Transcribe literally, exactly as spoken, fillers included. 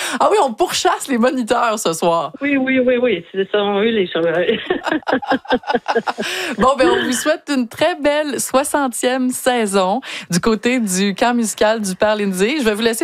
Ah oui, on pourchasse les moniteurs ce soir. Oui, oui, oui, oui. C'est ça, on a eu les chevreuils. Bon, ben on vous souhaite une très belle soixantième saison du côté du camp musical du Père Lindsay. Je vais vous laisser